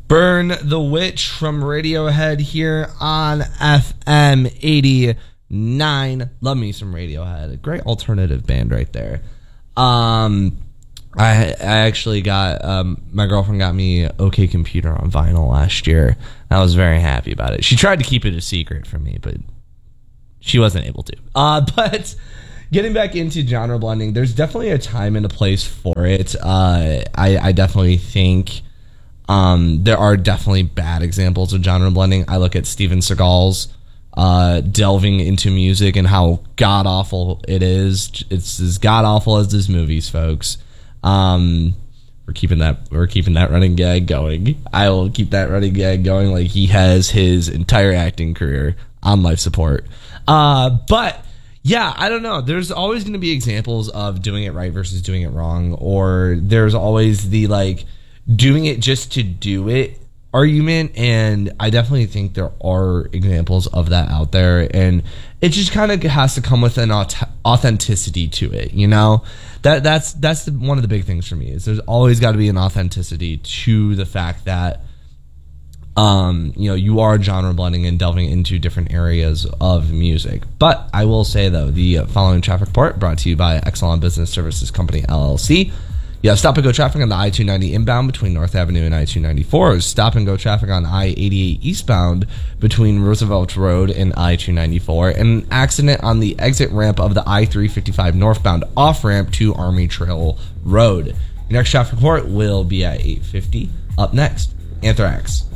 Burn the Witch from Radiohead here on FM 89. Love me some Radiohead. A great alternative band right there. I actually got, my girlfriend got me OK Computer on vinyl last year. I was very happy about it. She tried to keep it a secret from me, but she wasn't able to. But getting back into genre blending, there's definitely a time and a place for it. I definitely think there are definitely bad examples of genre blending. I look at Steven Seagal's delving into music and how god awful it is. It's as god awful as his movies, folks. We're keeping that running gag going. I will keep that running gag going like he has his entire acting career on life support. But yeah, I don't know. There's always going to be examples of doing it right versus doing it wrong, or there's always the like doing it just to do it argument, and I definitely think there are examples of that out there, and it just kind of has to come with an authenticity to it, you know? That's one of the big things for me, is there's always got to be an authenticity to the fact that you are genre blending and delving into different areas of music. But I will say, though, the following traffic report brought to you by Exelon Business Services Company, LLC. You have stop-and-go traffic on the I-290 inbound between North Avenue and I-294. Stop-and-go traffic on I-88 eastbound between Roosevelt Road and I-294. And an accident on the exit ramp of the I-355 northbound off-ramp to Army Trail Road. Your next traffic report will be at 8:50. Up next, Anthrax.